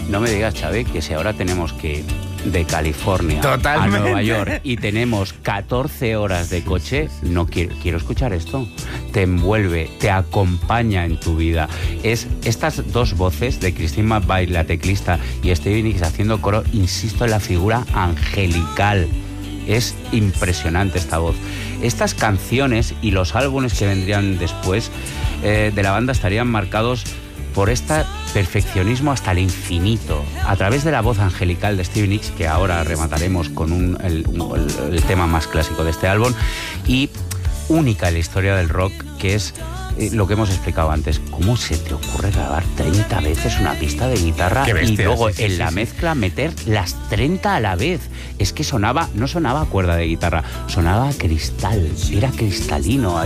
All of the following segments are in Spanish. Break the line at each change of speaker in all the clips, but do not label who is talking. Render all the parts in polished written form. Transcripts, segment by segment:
No me digas, Xavi, que si ahora tenemos que de California
Totalmente.
a Nueva York y tenemos 14 horas de coche, no quiero escuchar esto. Te envuelve, te acompaña en tu vida. Es estas dos voces de Christine McVie, la teclista, y Stevie Nicks haciendo coro, insisto en la figura angelical. Es impresionante esta voz. Estas canciones y los álbumes que vendrían después de la banda estarían marcados por este perfeccionismo hasta el infinito, a través de la voz angelical de Stevie Nicks, que ahora remataremos con el tema más clásico de este álbum, y única en la historia del rock, que es lo que hemos explicado antes. ¿Cómo se te ocurre grabar 30 veces una pista de guitarra bestia, y luego en la mezcla meter las 30 a la vez? Es que no sonaba cuerda de guitarra, sonaba cristal, era cristalino.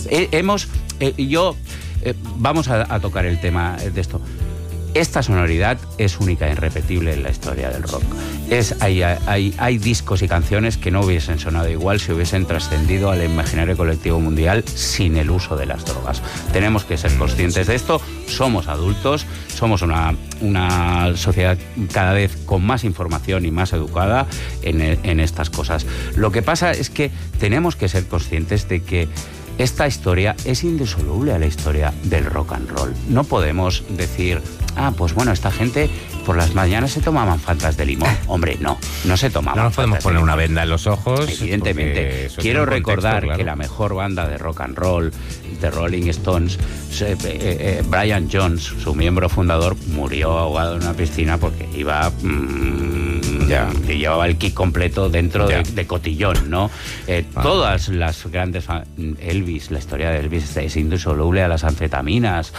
Vamos a tocar el tema de esto. Esta sonoridad es única e irrepetible en la historia del rock. Hay discos y canciones que no hubiesen sonado igual si hubiesen trascendido al imaginario colectivo mundial sin el uso de las drogas. Tenemos que ser conscientes de esto. Somos adultos, somos una sociedad cada vez con más información y más educada en estas cosas. Lo que pasa es que tenemos que ser conscientes de que esta historia es indisoluble a la historia del rock and roll. No podemos decir, pues bueno, esta gente por las mañanas se tomaban fantas de limón. Hombre, no se tomaban.
No nos podemos poner una venda en los ojos.
Evidentemente. Quiero recordar que la mejor banda de rock and roll, The Rolling Stones, Brian Jones, su miembro fundador, murió ahogado en una piscina porque iba... que llevaba el kit completo dentro de cotillón, ¿no? Todas las grandes... Elvis, la historia de Elvis es indisoluble a las anfetaminas.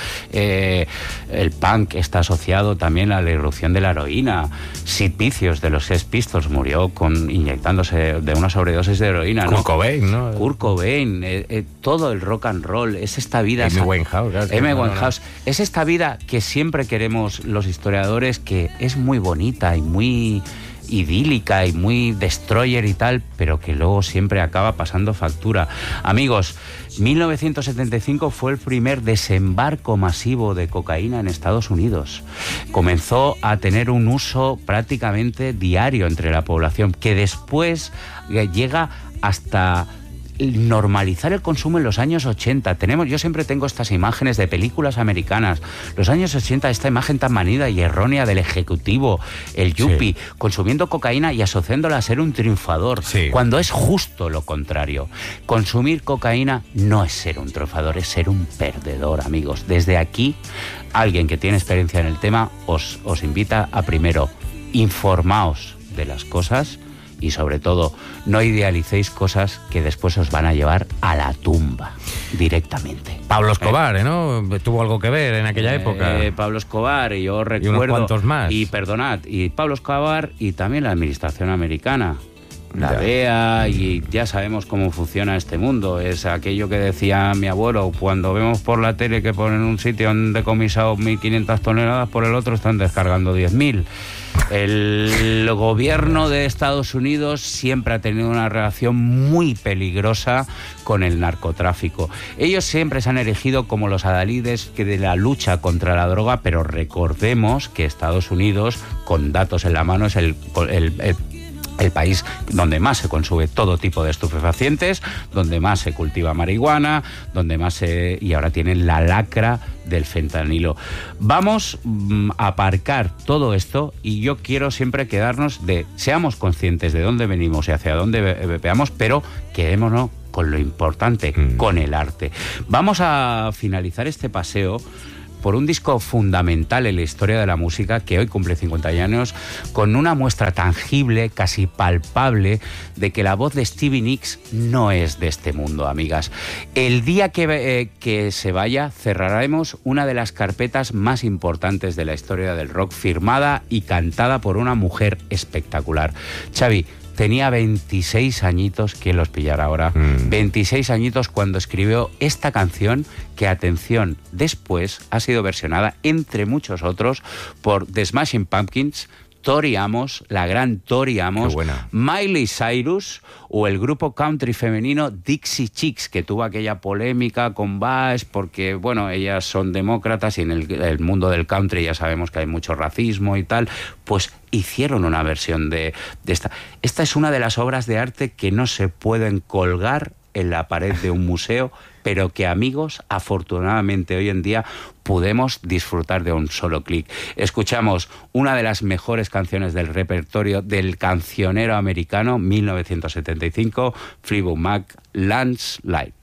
El punk está asociado también a la irrupción de la heroína. Sid Vicious, de los Sex Pistols, murió inyectándose de una sobredosis de heroína, ¿no?
Kurt Cobain, ¿no?
Kurt Cobain, todo el rock and roll, es esta vida...
Amy Winehouse.
Es esta vida que siempre queremos los historiadores, que es muy bonita y muy idílica y muy destroyer y tal, pero que luego siempre acaba pasando factura. Amigos, 1975 fue el primer desembarco masivo de cocaína en Estados Unidos. Comenzó a tener un uso prácticamente diario entre la población, que después llega hasta normalizar el consumo en los años 80. Yo siempre tengo estas imágenes de películas americanas. Los años 80, esta imagen tan manida y errónea del ejecutivo, el yuppie, consumiendo cocaína y asociándola a ser un triunfador, cuando es justo lo contrario. Consumir cocaína no es ser un triunfador, es ser un perdedor, amigos. Desde aquí, alguien que tiene experiencia en el tema os invita a, primero, informaos de las cosas, y sobre todo, no idealicéis cosas que después os van a llevar a la tumba directamente.
Pablo Escobar, ¿no? Tuvo algo que ver en aquella época.
Pablo Escobar, y yo recuerdo...
Y unos cuantos más.
Y perdonad, y Pablo Escobar y también la administración americana. La DEA, y ya sabemos cómo funciona este mundo. Es aquello que decía mi abuelo: cuando vemos por la tele que ponen un sitio han decomisado 1.500 toneladas, por el otro están descargando 10.000. El gobierno de Estados Unidos siempre ha tenido una relación muy peligrosa con el narcotráfico. Ellos siempre se han erigido como los adalides de la lucha contra la droga, pero recordemos que Estados Unidos, con datos en la mano, es el país donde más se consume todo tipo de estupefacientes, donde más se cultiva marihuana, donde más y ahora tienen la lacra del fentanilo. Vamos a aparcar todo esto, y yo quiero siempre seamos conscientes de dónde venimos y hacia dónde veamos, pero quedémonos con lo importante, con el arte. Vamos a finalizar este paseo por un disco fundamental en la historia de la música, que hoy cumple 50 años, con una muestra tangible, casi palpable, de que la voz de Stevie Nicks no es de este mundo, amigas. El día que se vaya, cerraremos una de las carpetas más importantes de la historia del rock, firmada y cantada por una mujer espectacular. Xavi, tenía 26 añitos, ¿quién los pillará ahora? 26 añitos cuando escribió esta canción, que, atención, después ha sido versionada, entre muchos otros, por The Smashing Pumpkins, Tori Amos, la gran Tori Amos,
Qué buena.
Miley Cyrus o el grupo country femenino Dixie Chicks, que tuvo aquella polémica con Bash porque, bueno, ellas son demócratas y en el mundo del country ya sabemos que hay mucho racismo y tal, pues hicieron una versión de esta. Esta es una de las obras de arte que no se pueden colgar en la pared de un museo, pero que, amigos, afortunadamente hoy en día podemos disfrutar de un solo clic. Escuchamos una de las mejores canciones del repertorio del cancionero americano, 1975, Fleetwood Mac, Landslide.